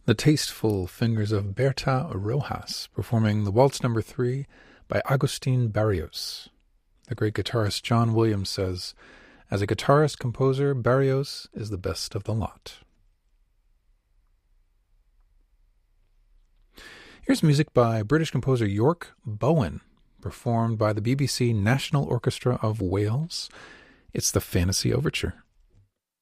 The tasteful fingers of Berta Rojas performing the Waltz No. 3 by Agustin Barrios. The great guitarist John Williams says, "As a guitarist-composer, Barrios is the best of the lot." Here's music by British composer York Bowen, performed by the BBC National Orchestra of Wales. It's the Fantasy Overture.